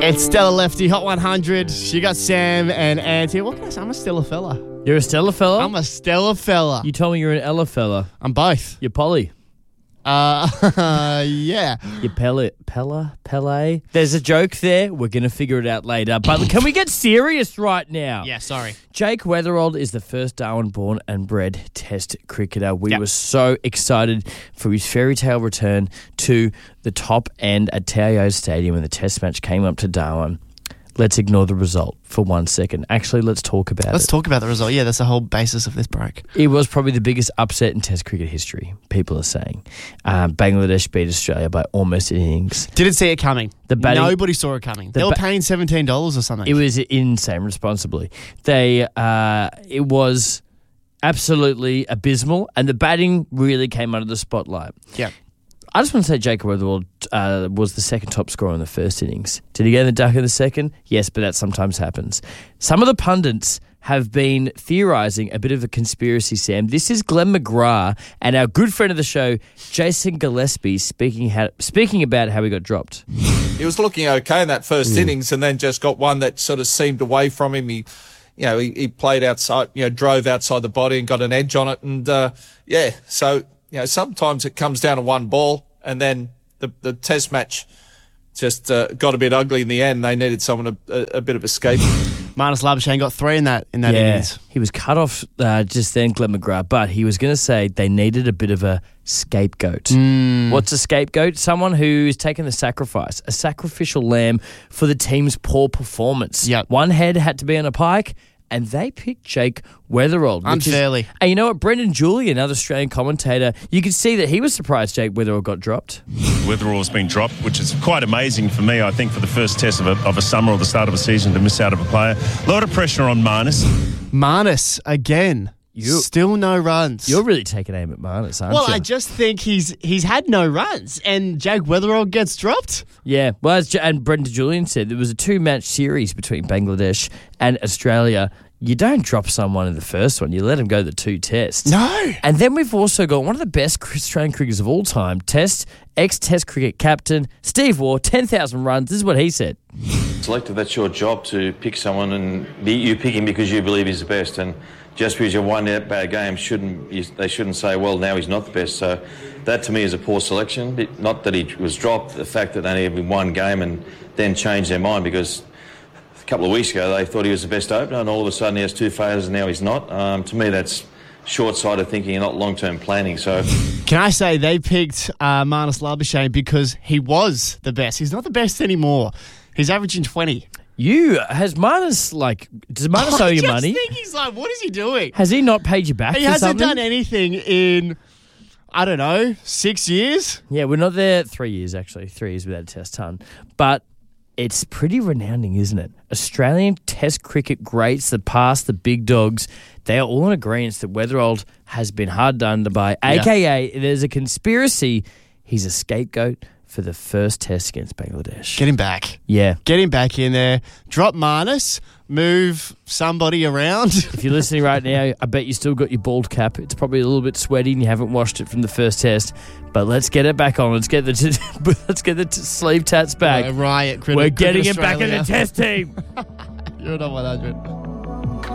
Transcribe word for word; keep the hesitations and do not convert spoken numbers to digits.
It's Stella Lefty, Hot one hundred. You got Sam and Ant here. What can I say? I'm a Stella fella. You're a Stella fella? I'm a Stella fella. You told me you're an Ella fella. I'm both. You're Polly. Uh, yeah. You're Pele, Pella, Pele. There's a joke there. We're going to figure it out later. But can we get serious right now? Yeah, sorry. Jake Weatherald is the first Darwin-born and bred Test cricketer. We Yep. were so excited for his fairy tale return to the top end at Taoyuo Stadium when the Test match came up to Darwin. Let's ignore the result for one second. Actually, let's talk about Let's it. talk about the result. Yeah, that's the whole basis of this break. It was probably the biggest upset in Test cricket history, people are saying. Um, Bangladesh beat Australia by almost innings. Didn't see it coming. The batting- Nobody saw it coming. The They were ba- paying seventeen dollars or something. It was insane, responsibly. They, uh, it was absolutely abysmal, and the batting really came under the spotlight. Yeah. I just want to say Jake Weatherald uh, was the second top scorer in the first innings. Did he get in the duck in the second? Yes, but that sometimes happens. Some of the pundits have been theorising a bit of a conspiracy, Sam. This is Glenn McGrath and our good friend of the show, Jason Gillespie, speaking how, speaking about how he got dropped. He was looking okay in that first Mm. innings and then just got one that sort of seemed away from him. He, you know, he, he played outside, you know, drove outside the body and got an edge on it. And, uh, yeah, so... You know, sometimes it comes down to one ball, and then the the Test match just uh, got a bit ugly in the end. They needed someone a, a, a bit of escape. Marnus Labuschagne got three in that in that yeah, innings. he was cut off uh, just then, Glenn McGrath, but he was going to say they needed a bit of a scapegoat. Mm. What's a scapegoat? Someone who's taken the sacrifice, a sacrificial lamb for the team's poor performance. Yep. One head had to be on a pike, and they picked Jake Weatherald. which is- Unfairly. and you know what? Brendan Julian, another Australian commentator, you could see that he was surprised Jake Weatherald got dropped. Weatherall's been dropped, which is quite amazing for me, I think, for the first test of a, of a summer or the start of a season to miss out of a player. A lot of pressure on Marnus. Marnus, again. You- Still no runs. You're really taking aim at Marnus, aren't well, you? I just think he's he's had no runs, and Jake Weatherald gets dropped. Yeah, well, as J- and Brendan Julian said, there was a two-match series between Bangladesh and Australia. You don't drop someone in the first one. You let them go the two tests. No. And then we've also got one of the best Australian cricketers of all time, Test, ex-Test cricket captain, Steve Waugh, ten thousand runs. This is what he said. Selective, that's your job to pick someone, and be, you pick him because you believe he's the best. And just because you won that bad game, shouldn't you, they shouldn't say, well, now he's not the best. So that to me is a poor selection. It- Not that he was dropped, the fact that they only had one game and then changed their mind, because a couple of weeks ago they thought he was the best opener, and all of a sudden he has two failures and now he's not. Um, to me, that's short-sighted thinking and not long-term planning. So. Can I say they picked uh, Marnus Labuschagne because he was the best. He's not the best anymore. He's averaging twenty. You, has Marnus, like, does Marnus owe you I money? just think he's like, what is he doing? Has he not paid you back He for hasn't something? done anything in, I don't know, six years? Yeah, we're not there three years, actually. Three years without a test ton. But it's pretty resounding, isn't it? Australian Test cricket greats, the past, the big dogs, they are all in agreement that Weatherald has been hard done by, Yeah. a k a there's a conspiracy he's a scapegoat for the first test against Bangladesh. Get him back. yeah. Get him back in there. Drop Marnus. Move somebody around. If you're listening right now, I bet you still got your bald cap. It's probably a little bit sweaty and you haven't washed it from the first test. But let's get it back on. Let's get the t- let's get the t- sleeve tats back. Uh, riot. Cricket, We're Cricket getting it back in Australia. the test team. You're not one hundred.